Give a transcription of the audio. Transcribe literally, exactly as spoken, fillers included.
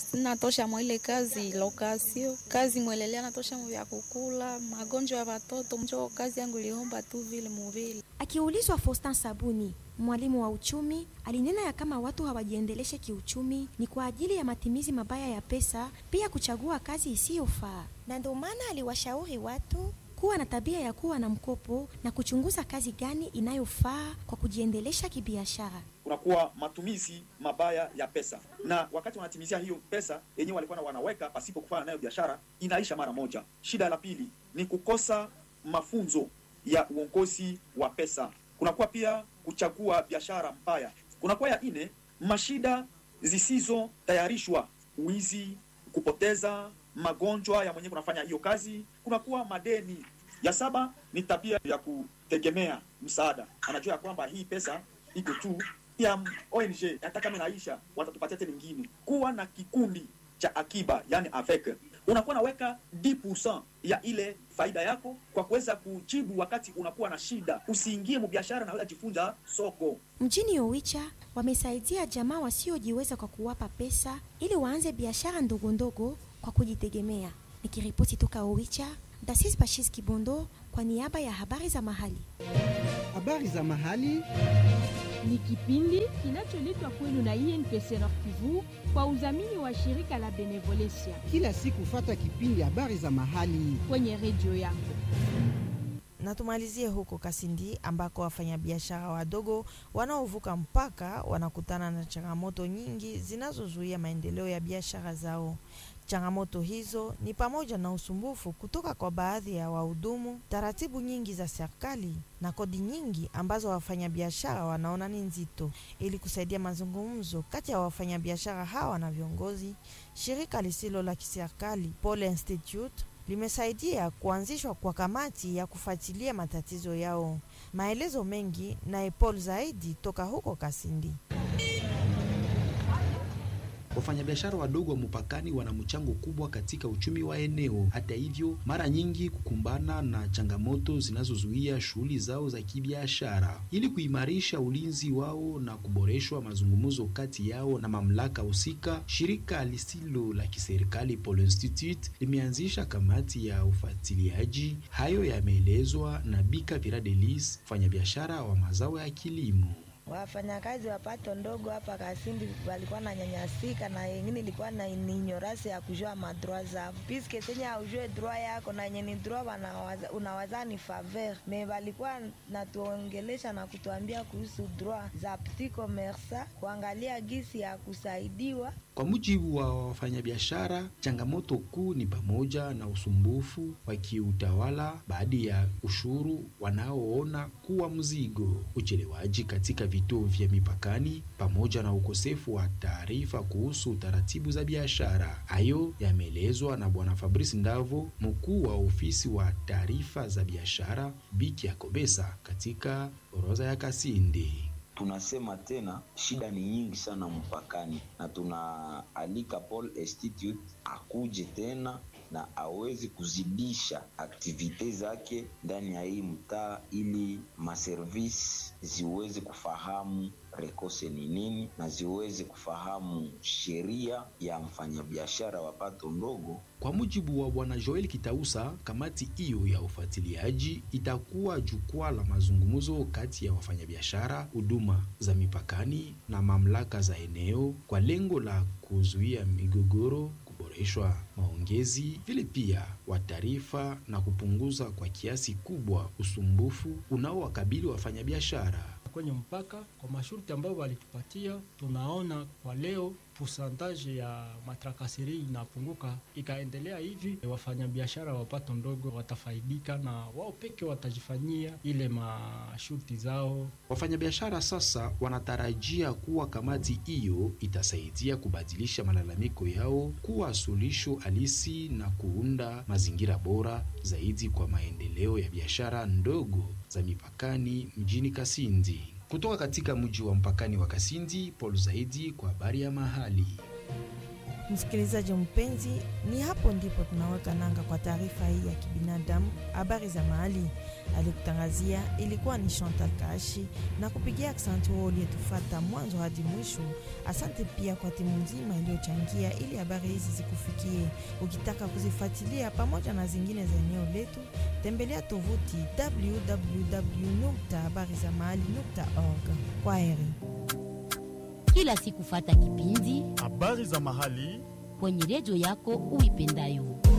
Natosha mwile kazi lokasio, kazi mwelelea natosha mwya kukula, magonjwa ya watoto, mjo kazi yangu iliomba tu vile muvile. Akiulizwa Faustin Sabuni, mwalimu wa uchumi, alinena ya kama watu hawajiendeleshe kiuchumi ni kwa ajili ya matimizi mabaya ya pesa, pia kuchagua kazi isiyofaa. Na ndio maana aliwashauri watu kuwa na tabia ya kuwa na mkopo na kuchunguza kazi gani inayofaa kwa kujiendelesha kibiashara. Kunakuwa matumizi mabaya ya pesa, na wakati wanatimizia hiyo pesa yenyewe walikuwa na wanaweka pasipo kufanya nayo biashara, inaisha mara moja. Shida la pili ni kukosa mafunzo ya uongozi wa pesa. Kunakuwa pia kuchagua biashara mbaya. Kunakuwa ya ine mashida zisizo tayarishwa, wizi, kupoteza, magonjwa ya mwenye kunafanya hiyo kazi. Kunakuwa madeni. Ya saba ni tabia ya kutegemea msaada. Anajua kwamba hii pesa iko tu ya O N G, hata kama inaisha watatupatia tena nyingine. Kuwa na kikundi cha akiba, yani avec. Unakuwa naweka dix pourcent ya ile faida yako kwa kuweza kujibu wakati unakuwa na shida. Usiingie mbiashara na wewe jifunza soko. Mjini Owicha wamesaidia jamaa wasiojiweza kwa kuwapa pesa ili waanze biashara ndogo ndogo kwa kujitegemea. Nikiripoti toka Owicha, Dasis Bashis Kibondo kwa niaba ya habari za mahali. Habari za mahali ni kipindi kinacholetwa kwenu na I N P C Nord Kivu kwa udhamini wa shirika la Benevolencia. Kila siku fata kipindi habari za mahali kwenye redio yako. Na tumalizie huko Kasindi ambako wafanyabiashara wadogo wanaovuka mpaka wanakutana na changamoto nyingi zinazozuia maendeleo ya biashara zao. Changamoto hizo ni pamoja na usumbufu kutoka kwa baadhi ya wahudumu, taratibu nyingi za serikali na kodi nyingi ambazo wafanyabiashara wanaona ni nzito. Ili kusaidia mazungumzo kati ya wafanyabiashara hawa na viongozi, shirika lisilo la kiserikali Pole Institute limesaidia kuanzishwa kwa kamati ya kufuatilia matatizo yao. Maelezo mengi na Paul zaidi toka huko Kasindi. Wafanyabiashara wadogo wa mpakani wana mchango kubwa katika uchumi wa eneo. Hata hivyo, mara nyingi kukumbana na changamoto zinazozuia shughuli zao za kibiashara. Ili kuimarisha ulinzi wao na kuboreshwa mazungumzo kati yao na mamlaka husika, shirika lisilo la kiserikali Pole Institute limeanzisha kamati ya ufuatiliaji. Hayo yameelezwa na Bika Viradelis, mfanyabiashara wa mazao ya kilimo. Wafanyakazi wa pato ndogo hapa Kasindi walikuwa na nyanyasika na wengine ilikuwa na ignorance ya kujua madroit zao. Piske senya ujue droit yako na yenye droit wanawaza unawaza ni faveur. Me walikuwa natuongelesha na kutuambia kuhusu droit za petit commerce, kuangalia gisi ya kusaidiwa. Kwa mujibu wa wafanyabiashara, changamoto kuu ni pamoja na usumbufu wa kiutawala baadhi ya ushuru wanaoona kuwa mzigo, uchelewaji katika vituo vya mipakani pamoja na ukosefu wa taarifa kuhusu taratibu za biashara. Hayo yameelezwa na Bwana Fabrice Ndavo, mkuu wa ofisi wa taarifa za biashara Biki ya Kobesa katika orodha ya Kasindi. Tunasema tena shida ni nyingi sana mpakani, na tunaalika Paul Institute akuje tena na awezi kuzidisha aktivite zake ndani ya hii mtaa ili maservice ziweze kufahamu rekose ni nini na ziweze kufahamu sheria ya mfanyabiashara wa pato ndogo. Kwa mujibu wa Bwana Joel Kitausa, kamati hiyo ya ufuatiliaji itakuwa jukwaa la mazungumzo kati ya wafanyabiashara, huduma za mipakani na mamlaka za eneo kwa lengo la kuzuia migogoro, kuboreshwa maongezi, vile pia wa taarifa na kupunguza kwa kiasi kubwa usumbufu unaowakabili wafanyabiashara kwenye mpaka. Kwa masharti ambayo walitupatia, tunaona kwa leo percentage ya matrakasiri inapunguka. Ikaendelea hivi, wafanyabiashara wa pato ndogo watafaidika na wao peke watajifanyia ile masharti zao. Wafanyabiashara sasa wanatarajia kuwa kamati hiyo itasaidia kubadilisha malalamiko yao kuwa suluhisho halisi na kuunda mazingira bora zaidi kwa maendeleo ya biashara ndogo za mipakani mjini Kasindi. Kutoka katika mji wa mpakani wa Kasindi, Paul zaidi kwa habari ya mahali. Msikilizaji mpenzi, ni hapo ndipo tunaweka nanga kwa taarifa hii ya kibinadamu, habari za mahali. Alikutangazia ilikuwa ni Chantal Kashi, na kupigia aksanti wao uliyetufata mwanzo hadi mwisho. Asante pia kwa timu nzima iliyochangia ili habari hizi zikufikie. Ukitaka kuzifuatilia pamoja na zingine za eneo letu, tembelea tovuti w w w nukta habari za mahali nukta org. Kwaheri. Kila siku fata kipindi habari za mahali kwenye redio yako uipendayo.